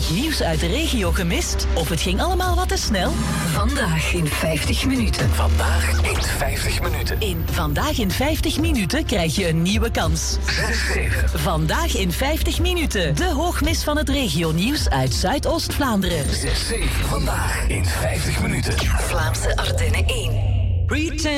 het nieuws uit de regio gemist? Of het ging allemaal wat te snel? Vandaag in 50 minuten. Vandaag in 50 minuten. In Vandaag in 50 minuten krijg je een nieuwe kans. 6-7. Vandaag in 50 minuten. De hoogmis van het regionieuws uit Zuidoost-Vlaanderen. 6-7. Vandaag in 50 minuten. Vlaamse Ardennen 1.